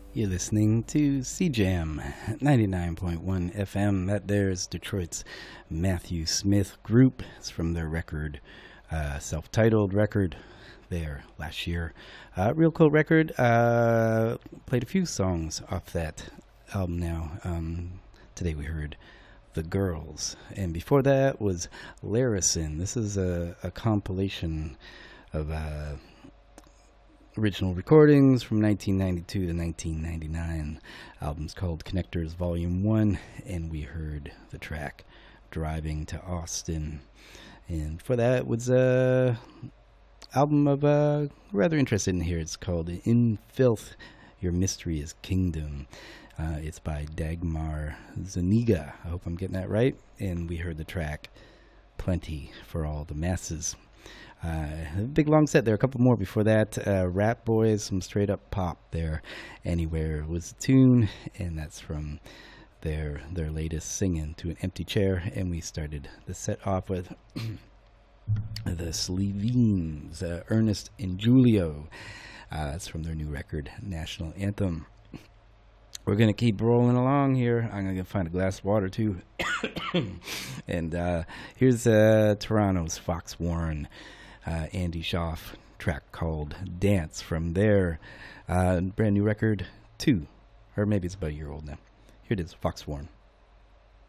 You're listening to CJAM 99.1 FM. That there's Detroit's Matthew Smith Group. It's from their record, self-titled record there last year. Real cool record. Played a few songs off that album now. Today we heard The Girls. And before that was Larison. This is a compilation of original recordings from 1992 to 1999. Albums called Connectors Volume 1, and we heard the track Driving to Austin. And for that was a album of rather interested in here. It's called In Filth, Your Mystery is Kingdom. It's by Dagmar Zuniga. I hope I'm getting that right. And we heard the track Plenty for All the Masses. A big long set there. A couple more before that. Rat Boys, some straight up pop there. Anywhere was the tune, and that's from their latest Singing to an Empty Chair. And we started the set off with the Slevines, Ernest and Julio. That's from their new record, National Anthem. We're going to keep rolling along here. I'm going to find a glass of water, too. And here's Toronto's Fox Warren, Andy Schaaf, track called Dance from their brand new record, 2. Or maybe it's about a year old now. Here it is, Fox Warren.